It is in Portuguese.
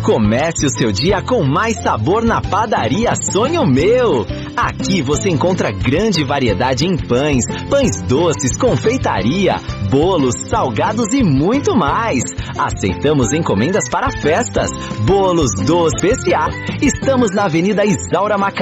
Comece o seu dia com mais sabor na Padaria Sonho Meu. Aqui você encontra grande variedade em pães, pães doces, confeitaria, bolos, salgados e muito mais. Aceitamos encomendas para festas, bolos, doces, especiais. Estamos na Avenida Isaura Macaé.